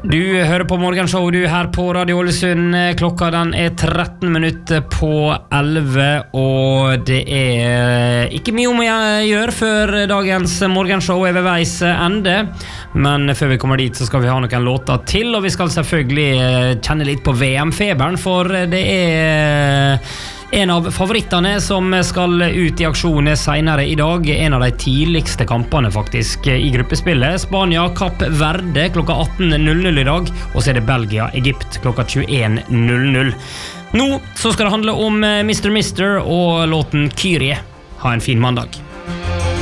Du hører på Morgenshow, du her på Radio Ålesund. Klokka den 13 minutter på 11, og det ikke mye om å gjøre før dagens Morgenshow ved veis ende. Men før vi kommer dit så skal vi ha noen låter til, og vi skal selvfølgelig kjenne litt på VM-feberen, for det en av favorittene som skal ut i aksjon senere i dag. En av de tidligste kampene faktisk i gruppespillet. Spania, Kapp Verde klokka 18.00 i dag, og så det Belgia, Egypt klokka 21.00. Nå så skal det handle om Mr. og låten Kyrie. Ha en fin mandag.